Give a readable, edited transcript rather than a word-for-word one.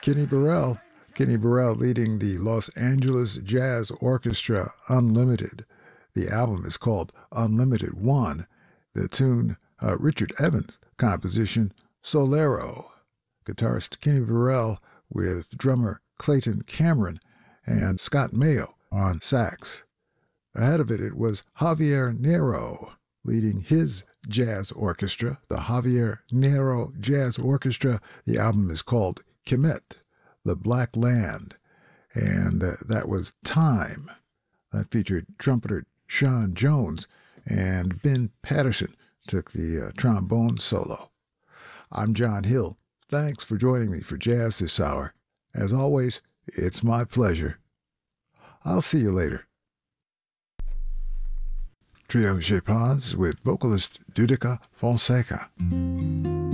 Kenny Burrell. Kenny Burrell leading the Los Angeles Jazz Orchestra Unlimited. The album is called Unlimited One. The tune, Richard Evans' composition, Solero. Guitarist Kenny Burrell with drummer Clayton Cameron and Scott Mayo on sax. Ahead of it was Javier Nero leading his jazz orchestra, the Javier Nero Jazz Orchestra. The album is called Kemet, The Black Land, and that was Time. That featured trumpeter Sean Jones, and Ben Patterson took the trombone solo. I'm John Hill. Thanks for joining me for Jazz this hour. As always, it's my pleasure. I'll see you later. Trio Chez Paz with vocalist Dudica Fonseca.